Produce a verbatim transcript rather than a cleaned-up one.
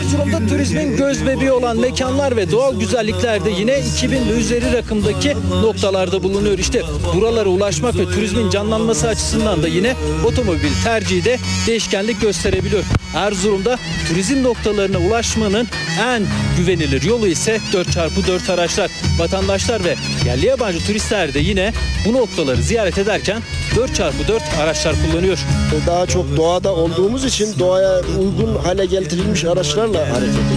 Erzurum'da turizmin göz bebeği olan mekanlar ve doğal güzellikler de yine iki bin ve üzeri rakımdaki noktalarda bulunuyor. İşte buralara ulaşmak ve turizmin canlanması açısından da yine otomobil tercihi de değişkenlik gösterebiliyor. Erzurum'da turizm noktalarına ulaşmanın en güvenilir yolu ise dört çarpı dört araçlar. Vatandaşlar ve yerli yabancı turistler de yine bu noktaları ziyaret ederken dört çarpı dört araçlar kullanıyor. Daha çok doğada olduğumuz için doğaya uygun hale getirilmiş araçlarla hareket ediyoruz.